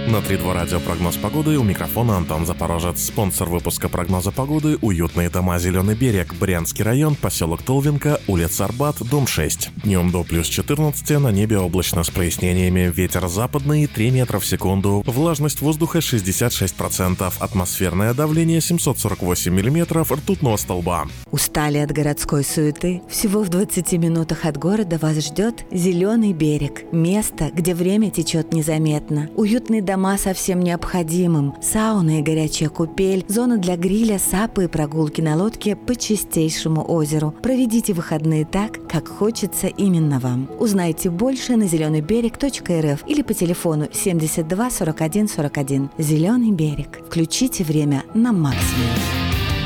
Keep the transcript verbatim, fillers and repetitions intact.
На три два радио прогноз погоды, у микрофона Антон Запорожец. Спонсор выпуска прогноза погоды — уютные дома «Зеленый берег», Брянский район, поселок Толвинка, улица Арбат, дом шесть. Днем до плюс четырнадцать, на небе облачно с прояснениями, ветер западный три метра в секунду, влажность воздуха шестьдесят шесть процентов, атмосферное давление семьсот сорок восемь миллиметров ртутного столба. Устали от городской суеты? Всего в двадцати минутах от города вас ждет «Зеленый берег». Место, где время течет незаметно. Уютный дом со всем необходимым. Сауна и горячая купель, зона для гриля, сапы и прогулки на лодке по чистейшему озеру. Проведите выходные так, как хочется именно вам. Узнайте больше на зеленый берег точка эр эф или по телефону семьдесят два сорок один сорок один. «Зеленый берег». Включите время на максимум.